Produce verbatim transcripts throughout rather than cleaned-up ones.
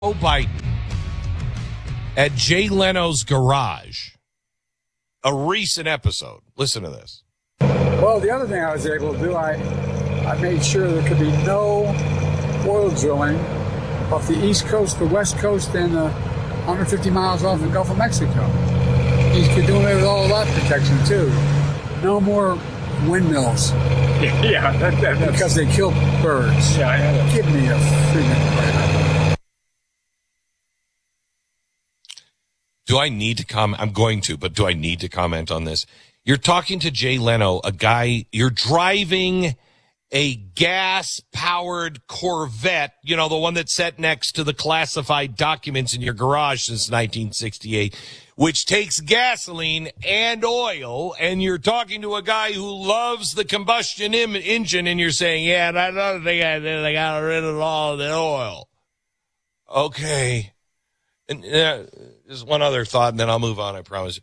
Joe Biden at Jay Leno's garage. A recent episode. Listen to this. Well, the other thing I was able to do, I I made sure there could be no oil drilling off the East Coast, the West Coast, and uh, one hundred fifty miles off the Gulf of Mexico. He's doing it with all that protection, too. No more windmills. Yeah, that, that, that's... because they kill birds. Yeah, I had it. Give me a freaking... Do I need to comment? I'm going to, but do I need to comment on this? You're talking to Jay Leno, a guy, you're driving a gas-powered Corvette, you know, the one that's set next to the classified documents in your garage since nineteen sixty-eight, which takes gasoline and oil, and you're talking to a guy who loves the combustion im- engine, and you're saying, yeah, that's another thing I did, I got rid of all the oil. Okay. And uh, there's one other thought, and then I'll move on, I promise.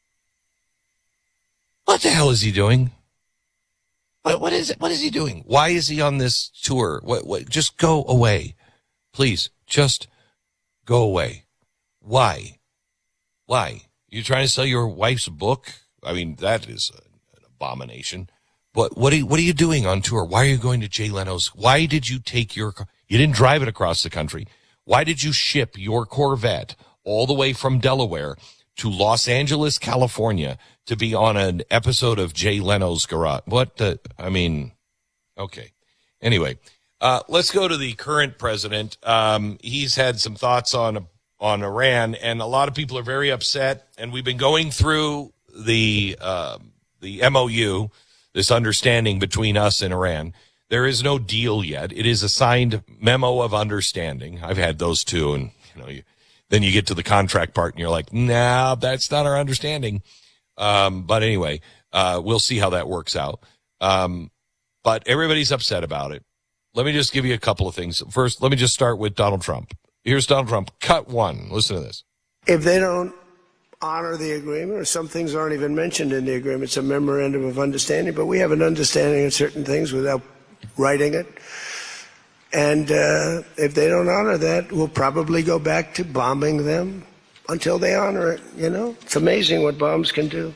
What the hell is he doing? What, what is it? What is he doing? Why is he on this tour? What, what, just go away. Please, just go away. Why? Why? You trying to sell your wife's book? I mean, that is a, an abomination. But what are you, what are you doing on tour? Why are you going to Jay Leno's? Why did you take your car? You didn't drive it across the country. Why did you ship your Corvette all the way from Delaware to Los Angeles, California, to be on an episode of Jay Leno's Garage? What the, I mean, okay. Anyway, uh, let's go to the current president. Um, he's had some thoughts on, on Iran, and a lot of people are very upset, and we've been going through the, uh, the M O U, this understanding between us and Iran. There is no deal yet. It is a signed memo of understanding. I've had those too, and, you know, you, then you get to the contract part and you're like, nah, that's not our understanding. Um, but anyway, uh, we'll see how that works out. Um, but everybody's upset about it. Let me just give you a couple of things. First, let me just start with Donald Trump. Here's Donald Trump. Cut one. Listen to this. If they don't honor the agreement, or some things aren't even mentioned in the agreement, it's a memorandum of understanding, but we have an understanding of certain things without writing it. And uh, if they don't honor that, we'll probably go back to bombing them until they honor it, you know? It's amazing what bombs can do.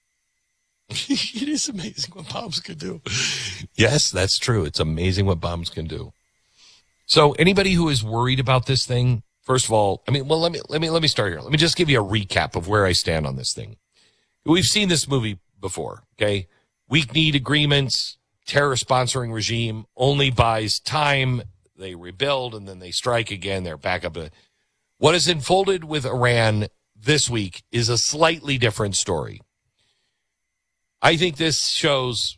It is amazing what bombs can do. Yes, that's true. It's amazing what bombs can do. So anybody who is worried about this thing, first of all, I mean, well, let me, let me, let me start here. Let me just give you a recap of where I stand on this thing. We've seen this movie before, okay? Weak-kneed agreements, terror sponsoring regime only buys time. They rebuild and then they strike again. They're back up. What is unfolded with Iran this week is a slightly different story. I think this shows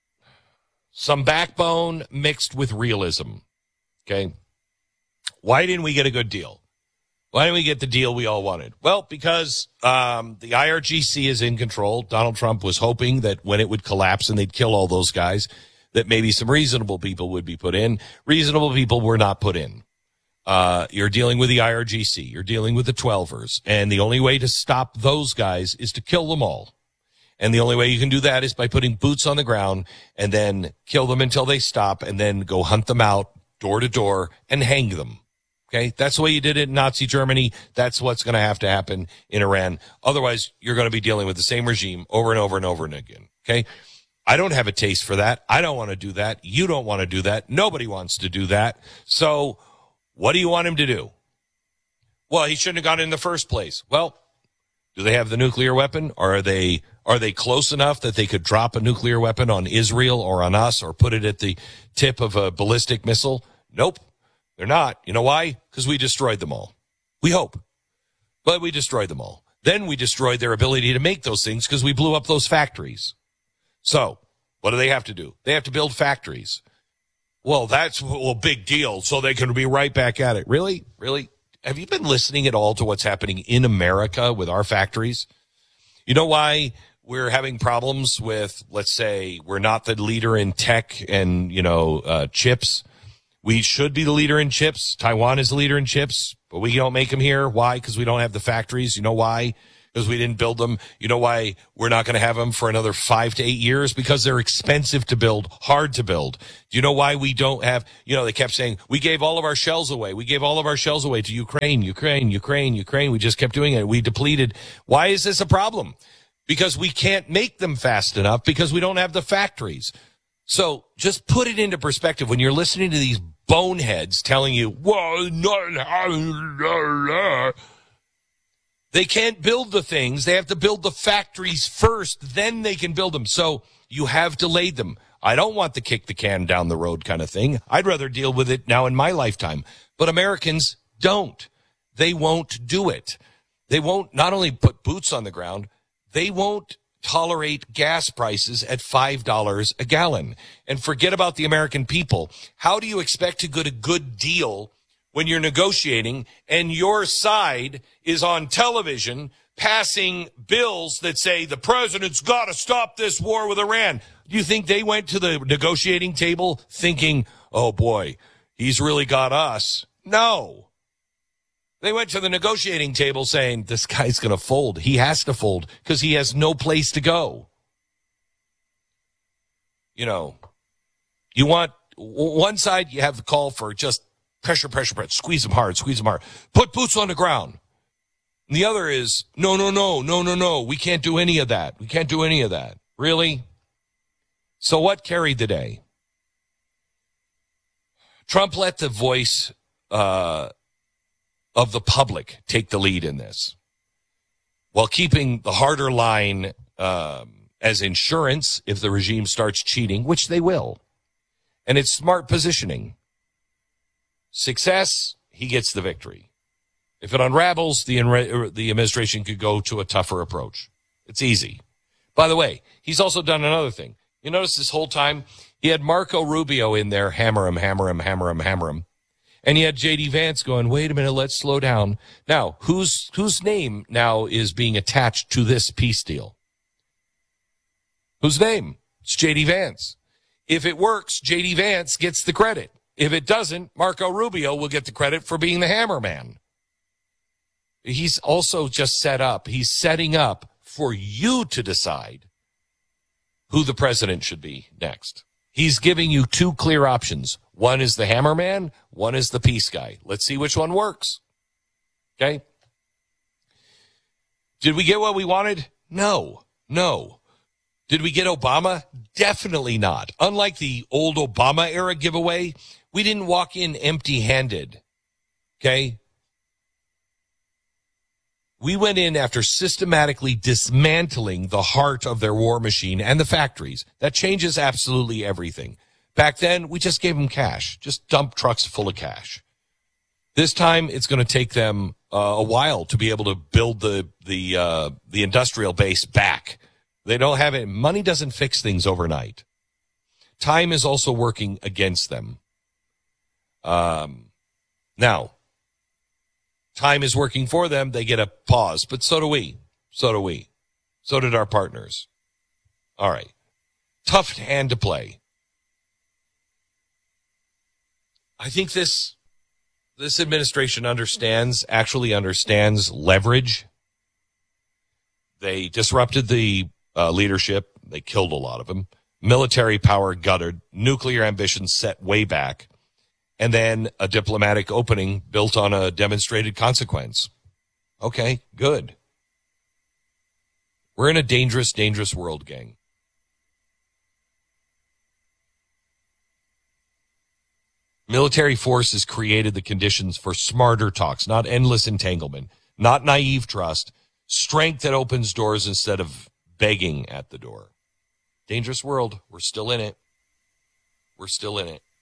some backbone mixed with realism. Okay. Why didn't we get a good deal? Why didn't we get the deal we all wanted? Well, because um, the I R G C is in control. Donald Trump was hoping that when it would collapse and they'd kill all those guys, that maybe some reasonable people would be put in. Reasonable people were not put in. Uh, you're dealing with the I R G C. You're dealing with the twelvers. And the only way to stop those guys is to kill them all. And the only way you can do that is by putting boots on the ground and then kill them until they stop and then go hunt them out door to door and hang them. Okay, that's the way you did it in Nazi Germany. That's what's going to have to happen in Iran. Otherwise, you're going to be dealing with the same regime over and over and over and again. Okay, I don't have a taste for that. I don't want to do that. You don't want to do that. Nobody wants to do that. So what do you want him to do? Well, he shouldn't have gone in the first place. Well, do they have the nuclear weapon? Or are they are they close enough that they could drop a nuclear weapon on Israel or on us or put it at the tip of a ballistic missile? Nope. They're not. You know why? Because we destroyed them all. We hope. But we destroyed them all. Then we destroyed their ability to make those things because we blew up those factories. So what do they have to do? They have to build factories. Well, that's a big deal. So they can be right back at it. Really? Really? Have you been listening at all to what's happening in America with our factories? You know why we're having problems with, let's say, we're not the leader in tech and, you know, uh, chips. We should be the leader in chips. Taiwan is the leader in chips, but we don't make them here. Why? Because we don't have the factories. You know why? Because we didn't build them. You know why we're not going to have them for another five to eight years? Because they're expensive to build, hard to build. Do you know why we don't have, you know, they kept saying, we gave all of our shells away. We gave all of our shells away to Ukraine, Ukraine, Ukraine, Ukraine. We just kept doing it. We depleted. Why is this a problem? Because we can't make them fast enough because we don't have the factories. So just put it into perspective when you're listening to these boneheads telling you, well, no, they can't build the things. They have to build the factories first. Then they can build them. So you have delayed them. I don't want the kick the can down the road kind of thing. I'd rather deal with it now in my lifetime. But Americans don't. They won't do it. They won't not only put boots on the ground, they won't tolerate gas prices at five dollars a gallon. And forget about the American people. How do you expect to get a good deal when you're negotiating and your side is on television passing bills that say the president's got to stop this war with Iran? Do you think they went to the negotiating table thinking, oh boy, he's really got us? No. They went to the negotiating table saying, this guy's going to fold. He has to fold because he has no place to go. You know, you want one side, you have the call for just pressure, pressure, pressure, squeeze them hard, squeeze them hard. Put boots on the ground. And the other is, no, no, no, no, no, no. We can't do any of that. We can't do any of that. Really? So what carried the day? Trump let the voice uh, of the public take the lead in this, while keeping the harder line um, as insurance if the regime starts cheating, which they will. And it's smart positioning. Success, he gets the victory. If it unravels, the, the administration could go to a tougher approach. It's easy. By the way, he's also done another thing. You notice this whole time, he had Marco Rubio in there, hammer him, hammer him, hammer him, hammer him. And he had J D Vance going, wait a minute, let's slow down. Now, whose whose name now is being attached to this peace deal? Whose name? It's J D Vance. If it works, J D Vance gets the credit. If it doesn't, Marco Rubio will get the credit for being the hammer man. He's also just set up, he's setting up for you to decide who the president should be next. He's giving you two clear options. One is the hammer man, one is the peace guy. Let's see which one works. Okay? Did we get what we wanted? No, no. Did we get Obama? Definitely not. Unlike the old Obama era giveaway, we didn't walk in empty-handed. Okay? We went in after systematically dismantling the heart of their war machine and the factories. That changes absolutely everything. Back then, we just gave them cash, just dump trucks full of cash. This time, it's going to take them uh, a while to be able to build the the uh, the industrial base back. They don't have it. Money doesn't fix things overnight. Time is also working against them. Um, now, time is working for them. They get a pause, but so do we. So do we. So did our partners. All right. Tough hand to play. I think this this administration understands, actually understands leverage. They disrupted the uh, leadership. They killed a lot of them. Military power guttered. Nuclear ambitions set way back. And then a diplomatic opening built on a demonstrated consequence. Okay, good. We're in a dangerous, dangerous world, gang. Military force has created the conditions for smarter talks, not endless entanglement, not naive trust, strength that opens doors instead of begging at the door. Dangerous world. We're still in it. We're still in it.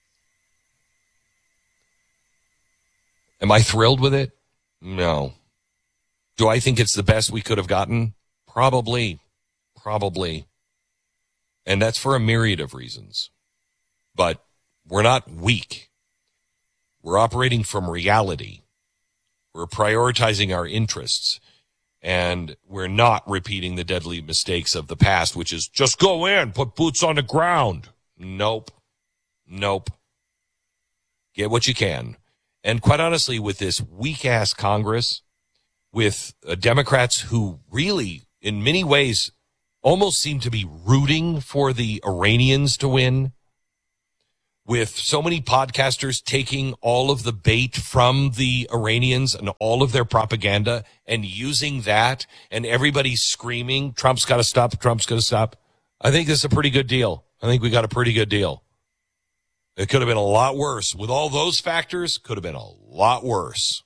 Am I thrilled with it? No. Do I think it's the best we could have gotten? Probably. Probably. And that's for a myriad of reasons. But we're not weak. We're operating from reality. We're prioritizing our interests. And we're not repeating the deadly mistakes of the past, which is just go in, put boots on the ground. Nope. Nope. Get what you can. And quite honestly, with this weak-ass Congress, with uh, Democrats who really, in many ways, almost seem to be rooting for the Iranians to win, with so many podcasters taking all of the bait from the Iranians and all of their propaganda and using that, and everybody screaming, Trump's got to stop, Trump's got to stop. I think this is a pretty good deal. I think we got a pretty good deal. It could have been a lot worse. With all those factors, could have been a lot worse.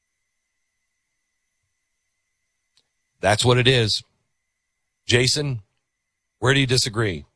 That's what it is. Jason, where do you disagree?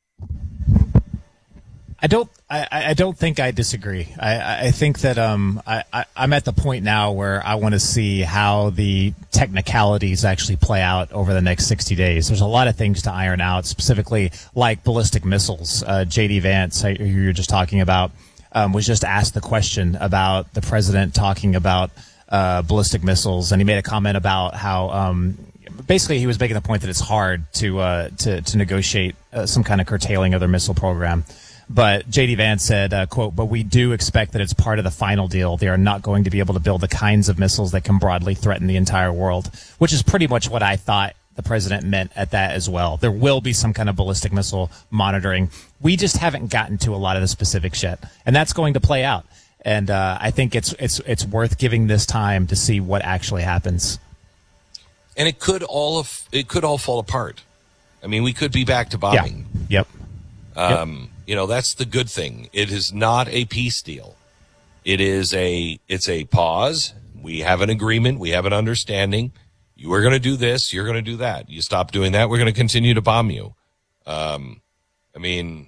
I don't. I, I don't think I disagree. I, I think that um, I, I, I'm at the point now where I want to see how the technicalities actually play out over the next sixty days. There's a lot of things to iron out, specifically like ballistic missiles. Uh, J D Vance, who you were just talking about, um, was just asked the question about the president talking about uh, ballistic missiles, and he made a comment about how um, basically he was making the point that it's hard to uh, to, to negotiate uh, some kind of curtailing of their missile program. But J D Vance said, uh, quote, but we do expect that it's part of the final deal. They are not going to be able to build the kinds of missiles that can broadly threaten the entire world, which is pretty much what I thought the president meant at that as well. There will be some kind of ballistic missile monitoring. We just haven't gotten to a lot of the specifics yet, and that's going to play out. And uh, I think it's it's it's worth giving this time to see what actually happens. And it could all it could all fall apart. I mean, we could be back to bombing. Yeah. Yep. Um, yep. You know, that's the good thing. It is not a peace deal. It is a, it's a pause. We have an agreement. We have an understanding. You are going to do this. You're going to do that. You stop doing that, we're going to continue to bomb you. Um, I mean,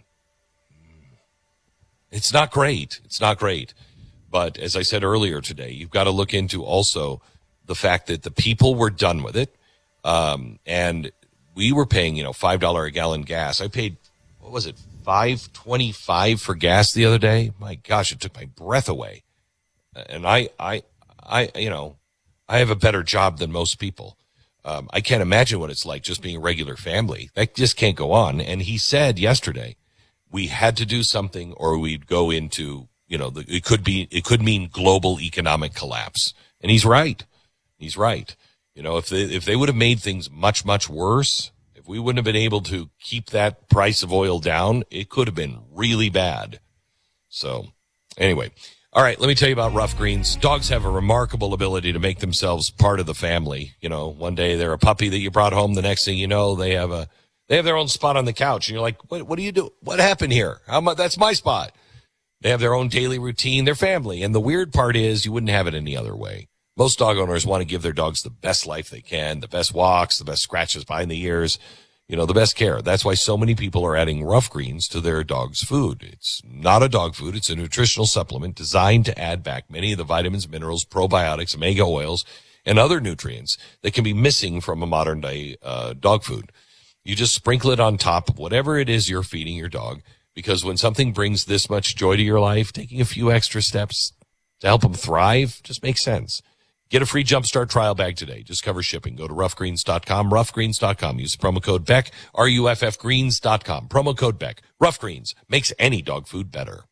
it's not great. It's not great. But as I said earlier today, you've got to look into also the fact that the people were done with it. Um, and we were paying, you know, five dollars a gallon gas. I paid, what was it? five twenty-five for gas the other day. My gosh, it took my breath away. And I, I, I, you know, I have a better job than most people. Um, I can't imagine what it's like just being a regular family. That just can't go on. And he said yesterday, we had to do something or we'd go into, you know, the, it could be, it could mean global economic collapse. And he's right. He's right. You know, if they, if they would have made things much, much worse, if we wouldn't have been able to keep that price of oil down, it could have been really bad. So anyway, all right, let me tell you about Rough Greens. Dogs have a remarkable ability to make themselves part of the family. You know, one day they're a puppy that you brought home. The next thing you know, they have a, they have their own spot on the couch. And you're like, what, what do you do? What happened here? How much? That's my spot. They have their own daily routine, their family. And the weird part is you wouldn't have it any other way. Most dog owners want to give their dogs the best life they can, the best walks, the best scratches behind the ears, you know, the best care. That's why so many people are adding Rough Greens to their dog's food. It's not a dog food. It's a nutritional supplement designed to add back many of the vitamins, minerals, probiotics, omega oils, and other nutrients that can be missing from a modern day uh, dog food. You just sprinkle it on top of whatever it is you're feeding your dog, because when something brings this much joy to your life, taking a few extra steps to help them thrive just makes sense. Get a free Jumpstart trial bag today. Just cover shipping. Go to rough greens dot com, rough greens dot com. Use the promo code Beck, R U F F greens dot com. Promo code Beck. Rough Greens makes any dog food better.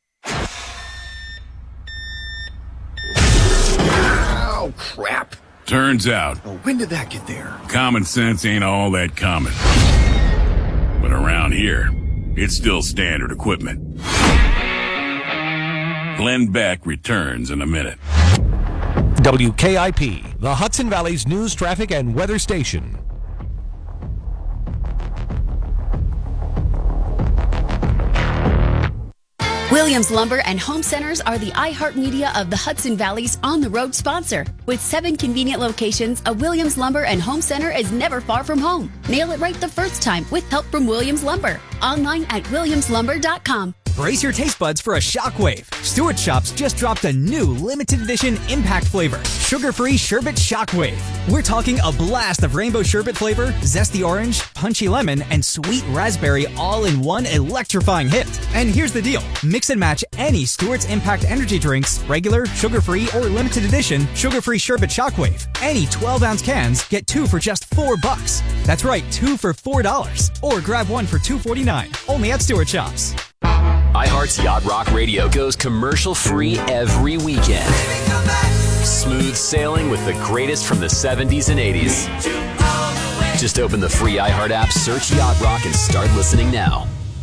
Oh, crap. Turns out, Oh, when did that get there? common sense ain't all that common. But around here, it's still standard equipment. Glenn Beck returns in a minute. W K I P, the Hudson Valley's news, traffic, and weather station. Williams Lumber and Home Centers are the iHeartMedia of the Hudson Valley's on-the-road sponsor. With seven convenient locations, a Williams Lumber and Home Center is never far from home. Nail it right the first time with help from Williams Lumber. Online at williams lumber dot com. Brace your taste buds for a shockwave. Stewart Shops just dropped a new limited edition impact flavor, sugar-free sherbet shockwave. We're talking a blast of rainbow sherbet flavor, zesty orange, punchy lemon, and sweet raspberry all in one electrifying hit. And here's the deal. Mix and match any Stewart's Impact energy drinks, regular, sugar-free, or limited edition sugar-free sherbet shockwave. Any twelve ounce cans get two for just four bucks. That's right, two for four dollars. Or grab one for two forty-nine. Only at Stewart Shops. iHeart's Yacht Rock Radio goes commercial free every weekend. Smooth sailing with the greatest from the seventies and eighties. Just open the free iHeart app, search Yacht Rock, and start listening now.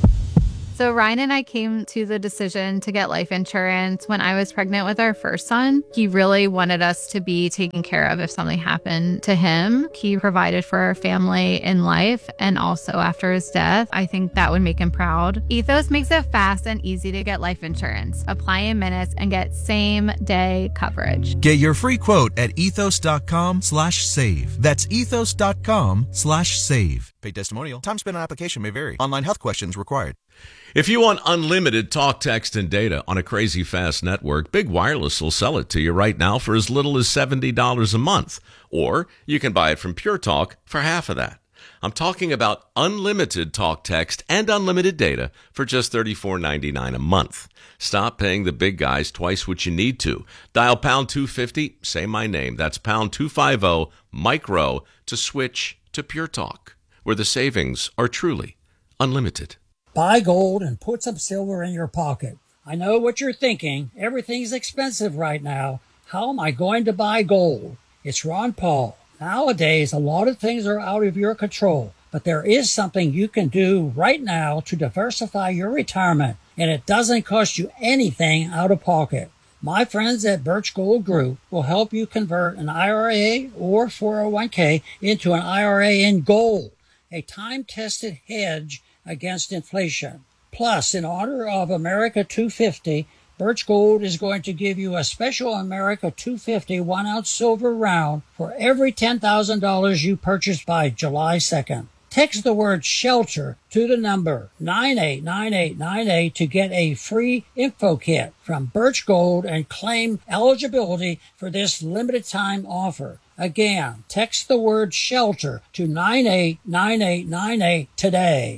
So Ryan and I came to the decision to get life insurance when I was pregnant with our first son. He really wanted us to be taken care of if something happened to him. He provided for our family in life and also after his death. I think that would make him proud. Ethos makes it fast and easy to get life insurance. Apply in minutes and get same day coverage. Get your free quote at ethos.com slash save. That's ethos.com slash save. Paid testimonial. Time spent on application may vary. Online health questions required. If you want unlimited talk, text, and data on a crazy fast network, Big Wireless will sell it to you right now for as little as seventy dollars a month. Or you can buy it from Pure Talk for half of that. I'm talking about unlimited talk, text, and unlimited data for just thirty-four ninety-nine a month. Stop paying the big guys twice what you need to. Dial pound two fifty, say my name. That's pound two fifty, micro, to switch to Pure Talk, where the savings are truly unlimited. Buy gold and put some silver in your pocket. I know what you're thinking. Everything's expensive right now. How am I going to buy gold? It's Ron Paul. Nowadays, a lot of things are out of your control, but there is something you can do right now to diversify your retirement, and it doesn't cost you anything out of pocket. My friends at Birch Gold Group will help you convert an I R A or four oh one k into an I R A in gold, a time-tested hedge against inflation. Plus, in honor of America two fifty, Birch Gold is going to give you a special America two fifty one-ounce silver round for every ten thousand dollars you purchase by July second. Text the word SHELTER to the number nine eight nine eight nine eight to get a free info kit from Birch Gold and claim eligibility for this limited time offer. Again, text the word SHELTER to nine eight nine eight nine eight today.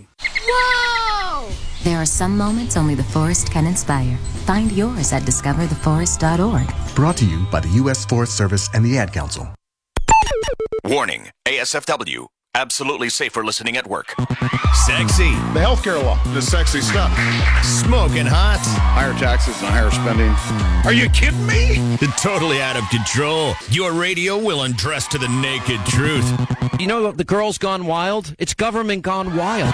Whoa! There are some moments only the forest can inspire. Find yours at discover the forest dot org. Brought to you by the U S Forest Service and the Ad Council. Warning, A S F W. Absolutely safe for listening at work. Sexy. The healthcare law. The sexy stuff. Smoking hot. Higher taxes and higher spending. Are you kidding me? Totally out of control. Your radio will undress to the naked truth. You know the girl's gone wild? It's government gone wild.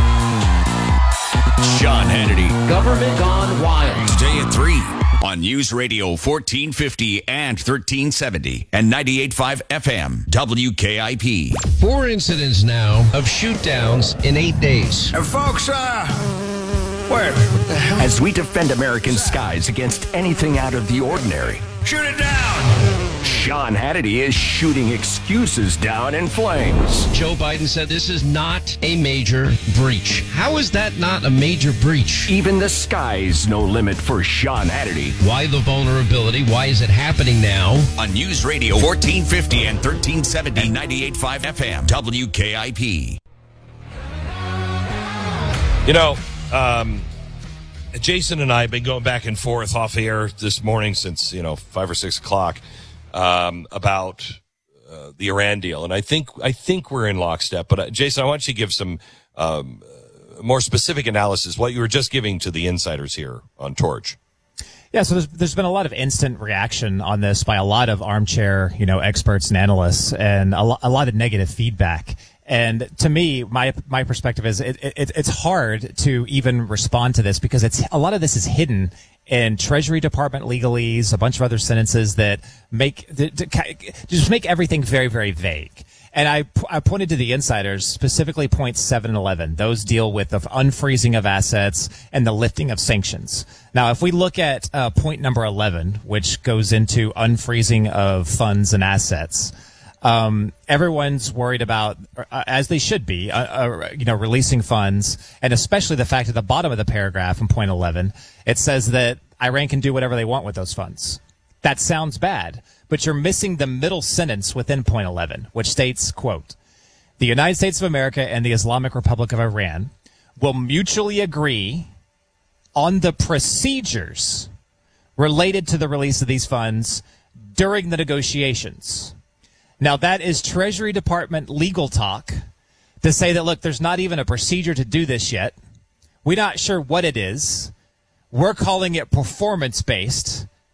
Sean Hannity. Government gone wild. Today at three on News Radio fourteen fifty and thirteen seventy and ninety-eight point five F M W K I P. Four incidents now of shoot-downs in eight days. Uh, folks, uh, where? What the hell? As we defend American skies against anything out of the ordinary, shoot it down! Sean Hannity is shooting excuses down in flames. Joe Biden said this is not a major breach. How is that not a major breach? Even the sky's no limit for Sean Hannity. Why the vulnerability? Why is it happening now? On News Radio fourteen fifty and thirteen seventy and ninety-eight point five F M W K I P. You know, um, Jason and I have been going back and forth off air this morning since, you know, five or six o'clock. Um, about uh, the Iran deal, and I think I think we're in lockstep. But uh, Jason, I want you to give some um, more specific analysis. What you were just giving to the insiders here on Torch. Yeah, so there's, there's been a lot of instant reaction on this by a lot of armchair, you know, experts and analysts, and a, lo- a lot of negative feedback. And to me, my my perspective is it, it, it's hard to even respond to this because it's a lot of this is hidden in Treasury Department legalese, a bunch of other sentences that make that just make everything very, very vague. And I, I pointed to the insiders, specifically points seven and eleven. Those deal with the unfreezing of assets and the lifting of sanctions. Now, if we look at uh, point number eleven, which goes into unfreezing of funds and assets, Um, everyone's worried about, uh, as they should be, uh, uh, you know, releasing funds, and especially the fact at the bottom of the paragraph in point eleven, it says that Iran can do whatever they want with those funds. That sounds bad, but you're missing the middle sentence within point eleven, which states, quote, the United States of America and the Islamic Republic of Iran will mutually agree on the procedures related to the release of these funds during the negotiations. Now, that is Treasury Department legal talk to say that, look, there's not even a procedure to do this yet. We're not sure what it is. We're calling it performance-based.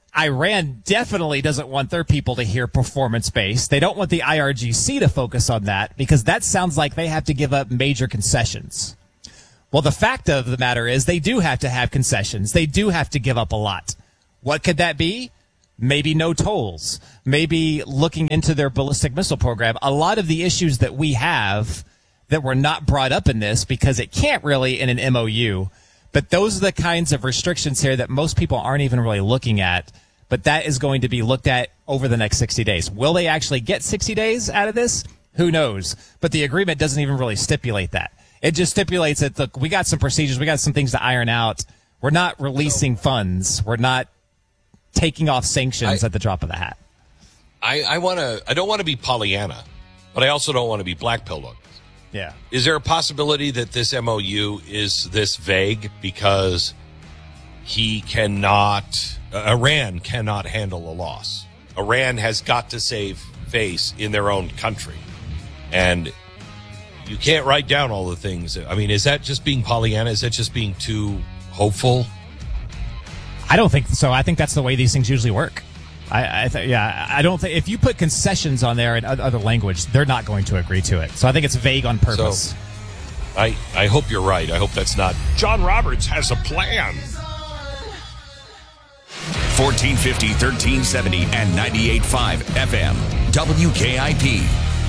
Iran definitely doesn't want their people to hear performance-based. They don't want the I R G C to focus on that because that sounds like they have to give up major concessions. Well, the fact of the matter is they do have to have concessions. They do have to give up a lot. What could that be? Maybe no tolls. Maybe looking into their ballistic missile program. A lot of the issues that we have that were not brought up in this because it can't really in an M O U. But those are the kinds of restrictions here that most people aren't even really looking at. But that is going to be looked at over the next sixty days. Will they actually get sixty days out of this? Who knows? But the agreement doesn't even really stipulate that. It just stipulates that, look, we got some procedures, we got some things to iron out. We're not releasing funds. We're not taking off sanctions I, at the drop of the hat. I, I want to. I don't want to be Pollyanna, but I also don't want to be black-pilled on this. Yeah. Is there a possibility that this M O U is this vague because he cannot, uh, Iran cannot handle a loss? Iran has got to save face in their own country. And you can't write down all the things. I mean, is that just being Pollyanna? Is that just being too hopeful? I don't think so. I think that's the way these things usually work. I, I th- yeah, I don't think if you put concessions on there in other language, they're not going to agree to it. So I think it's vague on purpose. So, I I hope you're right. I hope that's not John Roberts has a plan. fourteen fifty, thirteen seventy, and ninety-eight point five F M. W K I P.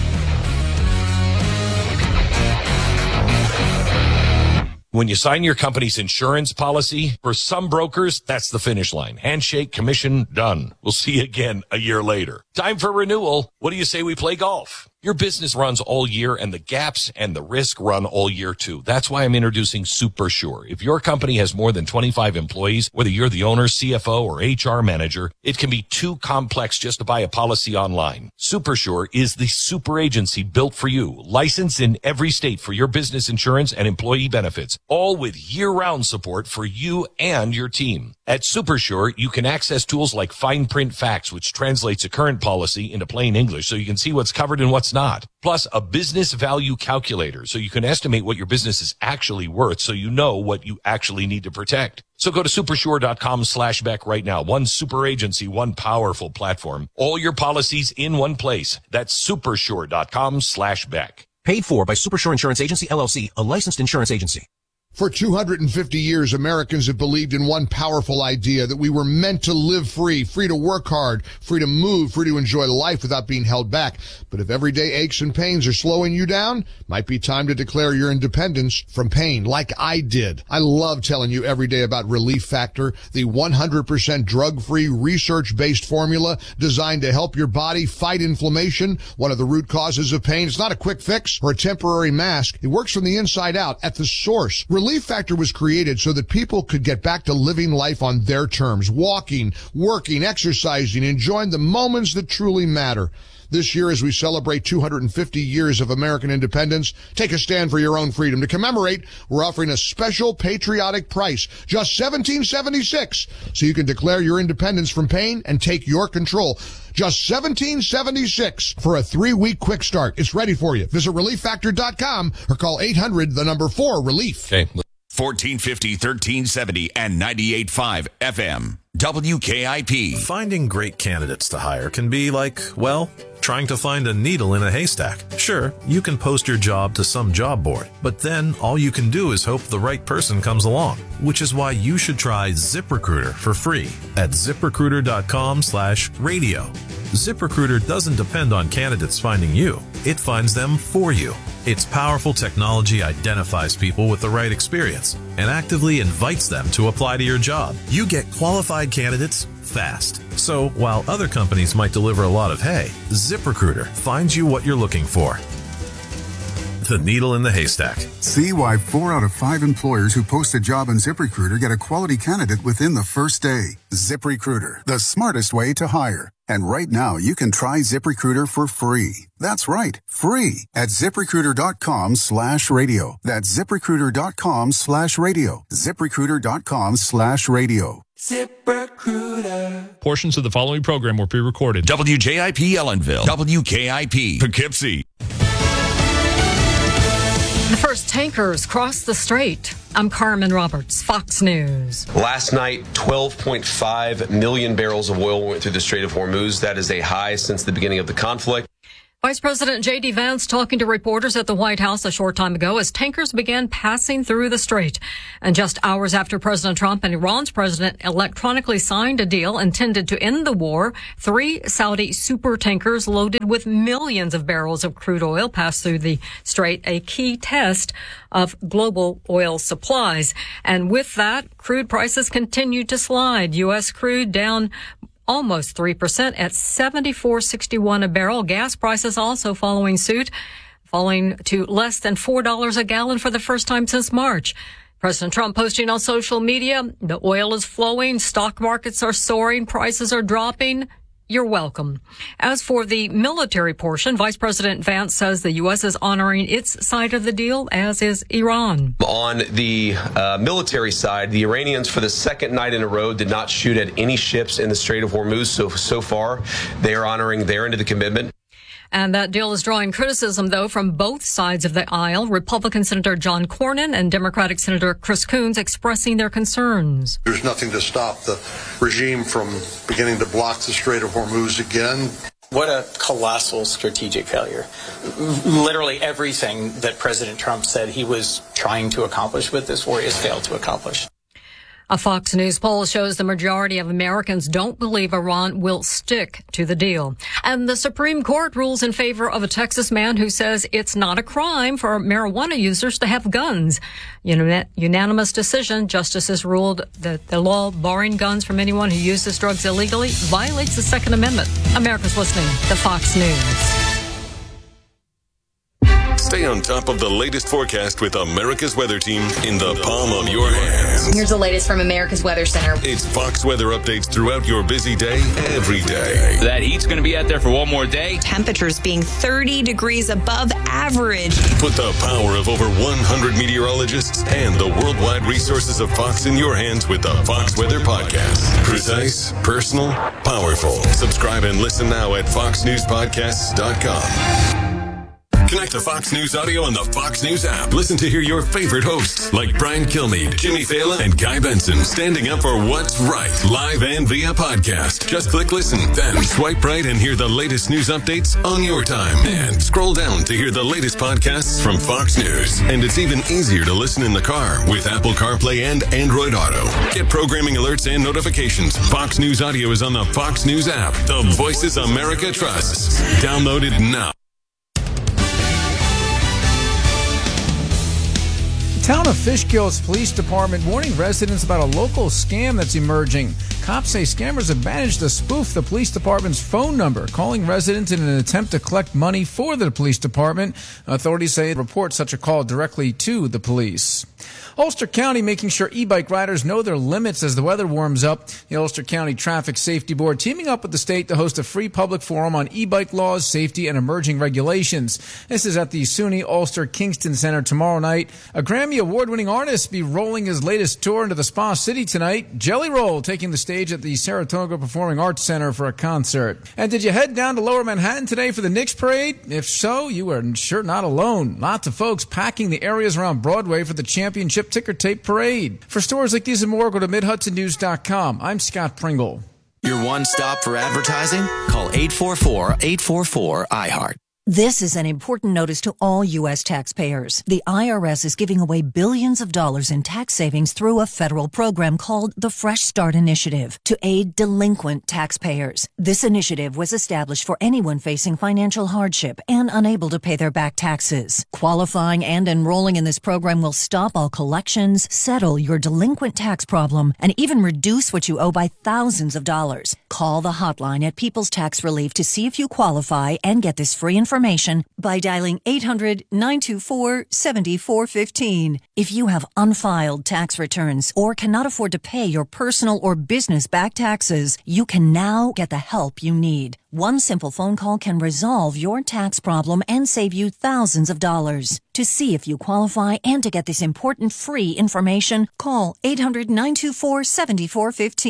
When you sign your company's insurance policy, for some brokers, that's the finish line. Handshake, commission, done. We'll see you again a year later. Time for renewal. What do you say we play golf? Your business runs all year, and the gaps and the risk run all year, too. That's why I'm introducing SuperSure. If your company has more than twenty-five employees, whether you're the owner, C F O, or H R manager, it can be too complex just to buy a policy online. SuperSure is the super agency built for you, licensed in every state for your business insurance and employee benefits, all with year-round support for you and your team. At SuperSure, you can access tools like Fine Print Facts, which translates a current policy into plain English so you can see what's covered and what's not. Plus, a business value calculator so you can estimate what your business is actually worth so you know what you actually need to protect. So go to supersure.com slash Beck right now. One super agency, one powerful platform. All your policies in one place. That's supersure.com slash Beck. Paid for by Supersure Insurance Agency, L L C, a licensed insurance agency. For two hundred fifty years, Americans have believed in one powerful idea, that we were meant to live free, free to work hard, free to move, free to enjoy life without being held back. But if everyday aches and pains are slowing you down, might be time to declare your independence from pain, like I did. I love telling you every day about Relief Factor, the one hundred percent drug-free, research-based formula designed to help your body fight inflammation, one of the root causes of pain. It's not a quick fix or a temporary mask. It works from the inside out at the source. Relief Factor was created so that people could get back to living life on their terms, walking, working, exercising, enjoying the moments that truly matter. This year, as we celebrate two hundred fifty years of American independence, take a stand for your own freedom. To commemorate, we're offering a special patriotic price, just seventeen seventy-six, so you can declare your independence from pain and take your control. Just seventeen seventy-six for a three-week quick start. It's ready for you. Visit relief factor dot com or call eight hundred, the number four, relief. Okay. fourteen fifty, thirteen seventy, and ninety-eight point five F M. W K I P. Finding great candidates to hire can be like, well, trying to find a needle in a haystack. Sure, you can post your job to some job board, but then all you can do is hope the right person comes along, which is why you should try ZipRecruiter for free at ziprecruiter.com slash radio. ZipRecruiter doesn't depend on candidates finding you. It finds them for you. Its powerful technology identifies people with the right experience and actively invites them to apply to your job. You get qualified candidates fast. So while other companies might deliver a lot of hay, ZipRecruiter finds you what you're looking for. The needle in the haystack. See why four out of five employers who post a job on ZipRecruiter get a quality candidate within the first day. ZipRecruiter, the smartest way to hire. And right now, you can try ZipRecruiter for free. That's right, free at ZipRecruiter.com slash radio. That's ZipRecruiter.com slash radio. ZipRecruiter.com slash radio. ZipRecruiter. Portions of the following program were pre-recorded. W J I P Ellenville. W K I P Poughkeepsie. The first tankers crossed the strait. I'm Carmen Roberts, Fox News. Last night, twelve point five million barrels of oil went through the Strait of Hormuz. That is a high since the beginning of the conflict. Vice President J D. Vance talking to reporters at the White House a short time ago as tankers began passing through the strait. And just hours after President Trump and Iran's president electronically signed a deal intended to end the war, three Saudi super tankers loaded with millions of barrels of crude oil passed through the strait, a key test of global oil supplies. And with that, crude prices continued to slide. U S crude down almost three percent at seventy-four sixty-one a barrel. Gas prices also following suit, falling to less than four dollars a gallon for the first time since March. President Trump posting on social media, the oil is flowing, stock markets are soaring, prices are dropping. You're welcome. As for the military portion, Vice President Vance says the U S is honoring its side of the deal, as is Iran. On the uh, military side, the Iranians, for the second night in a row, did not shoot at any ships in the Strait of Hormuz. So, so far, they are honoring their end of the commitment. And that deal is drawing criticism, though, from both sides of the aisle. Republican Senator John Cornyn and Democratic Senator Chris Coons expressing their concerns. There's nothing to stop the regime from beginning to block the Strait of Hormuz again. What a colossal strategic failure. Literally everything that President Trump said he was trying to accomplish with this war is failed to accomplish. A Fox News poll shows the majority of Americans don't believe Iran will stick to the deal. And the Supreme Court rules in favor of a Texas man who says it's not a crime for marijuana users to have guns. Unanimous decision. Justices ruled that the law barring guns from anyone who uses drugs illegally violates the Second Amendment. America's listening to Fox News. Stay on top of the latest forecast with America's Weather Team in the palm of your hands. Here's the latest from America's Weather Center. It's Fox weather updates throughout your busy day, every day. That heat's going to be out there for one more day. Temperatures being thirty degrees above average. Put the power of over one hundred meteorologists and the worldwide resources of Fox in your hands with the Fox Weather Podcast. Precise, personal, powerful. Subscribe and listen now at fox news podcasts dot com. Connect to Fox News Audio on the Fox News app. Listen to hear your favorite hosts like Brian Kilmeade, Jimmy Fallon, and Guy Benson standing up for what's right, live and via podcast. Just click listen, then swipe right and hear the latest news updates on your time. And scroll down to hear the latest podcasts from Fox News. And it's even easier to listen in the car with Apple CarPlay and Android Auto. Get programming alerts and notifications. Fox News Audio is on the Fox News app. The voices America trusts. Download it now. Town of Fishkill's police department warning residents about a local scam that's emerging. Cops say scammers have managed to spoof the police department's phone number, calling residents in an attempt to collect money for the police department. Authorities say report such a call directly to the police. Ulster County making sure e-bike riders know their limits as the weather warms up. The Ulster County Traffic Safety Board teaming up with the state to host a free public forum on e-bike laws, safety, and emerging regulations. This is at the SUNY Ulster Kingston Center tomorrow night. A Grammy Award-winning artist be rolling his latest tour into the Spa City tonight. Jelly Roll taking the stage at the Saratoga Performing Arts Center for a concert. And did you head down to Lower Manhattan today for the Knicks parade? If so, you are sure not alone. Lots of folks packing the areas around Broadway for the championship ticker tape parade. For stories like these and more, go to mid hudson news dot com. I'm Scott Pringle. Your one stop for advertising? Call eight four four, eight four four, I heart. This is an important notice to all U S taxpayers. The I R S is giving away billions of dollars in tax savings through a federal program called the Fresh Start Initiative to aid delinquent taxpayers. This initiative was established for anyone facing financial hardship and unable to pay their back taxes. Qualifying and enrolling in this program will stop all collections, settle your delinquent tax problem, and even reduce what you owe by thousands of dollars. Call the hotline at People's Tax Relief to see if you qualify and get this free information by dialing eight hundred, nine two four, seven four one five. If you have unfiled tax returns or cannot afford to pay your personal or business back taxes, you can now get the help you need. One simple phone call can resolve your tax problem and save you thousands of dollars. To see if you qualify and to get this important free information, call eight hundred, nine two four, seven four one five.